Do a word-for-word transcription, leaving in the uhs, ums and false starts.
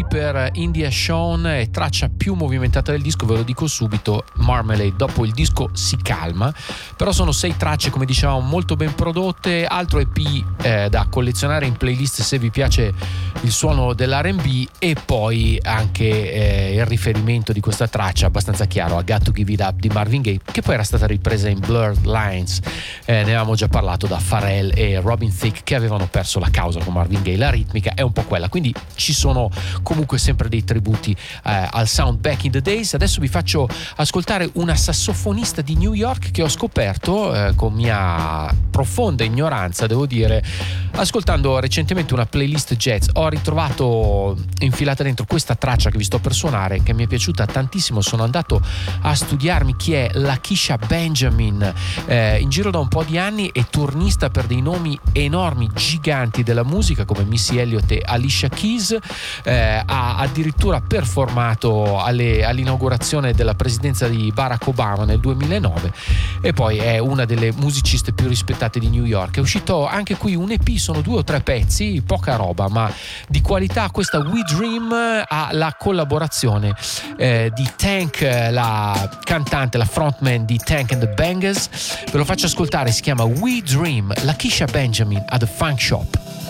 per India Shawn, è traccia più movimentata del disco, ve lo dico subito. Marmalade, dopo il disco si calma, però sono sei tracce, come dicevamo, molto ben prodotte, altro E P eh, da collezionare in playlist se vi piace il suono dell'R and B, e poi anche eh, il riferimento di questa traccia abbastanza chiaro a Got to Give It Up di Marvin Gaye, che poi era stata ripresa in Blurred Lines, eh, ne avevamo già parlato, da Pharrell e Robin Thicke, che avevano perso la causa con Marvin Gaye. La ritmica è un po' quella, quindi ci sono comunque sempre dei tributi eh, al sound back in the days. Adesso vi faccio ascoltare una sassofonista di New York che ho scoperto eh, con mia profonda ignoranza, devo dire, ascoltando recentemente una playlist jazz. Ho ritrovato infilata dentro questa traccia che vi sto per suonare, che mi è piaciuta tantissimo. Sono andato a studiarmi chi è Lakeisha Benjamin, eh, in giro da un po' di anni, e turnista per dei nomi enormi, giganti della musica come Missy Elliott e Alicia Keys. Eh, ha addirittura performato alle, all'inaugurazione della presidenza di Barack Obama nel duemilanove, e poi è una delle musiciste più rispettate di New York. È uscito anche qui un E P, sono due o tre pezzi, poca roba ma di qualità. Questa We Dream ha la collaborazione eh, di Tank, la cantante, la frontman di Tank and the Bangers. Ve lo faccio ascoltare, si chiama We Dream, Lakeisha Benjamin at the Funk Shop.